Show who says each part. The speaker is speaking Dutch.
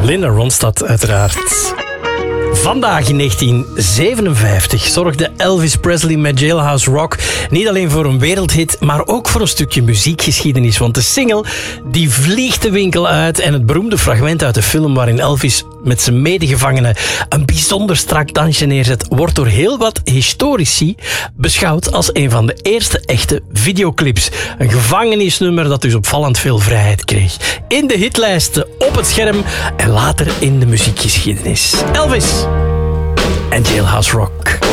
Speaker 1: Linda Ronstadt uiteraard. Vandaag in 1957 zorgde Elvis Presley met Jailhouse Rock niet alleen voor een wereldhit, maar ook voor een stukje muziekgeschiedenis. Want de single die vliegt de winkel uit en het beroemde fragment uit de film waarin Elvis met zijn medegevangenen een bijzonder strak dansje neerzet, wordt door heel wat historici beschouwd als een van de eerste echte videoclips. Een gevangenisnummer dat dus opvallend veel vrijheid kreeg. In de hitlijsten, op het scherm en later in de muziekgeschiedenis. Elvis en Jailhouse Rock.